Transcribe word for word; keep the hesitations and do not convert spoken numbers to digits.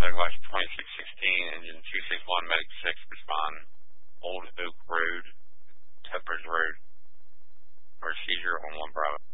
Megawatch twenty-six sixteen, engine two six one, Medic six, respond. Old Oak Road, Tuppers Road, for seizure on one Bravo.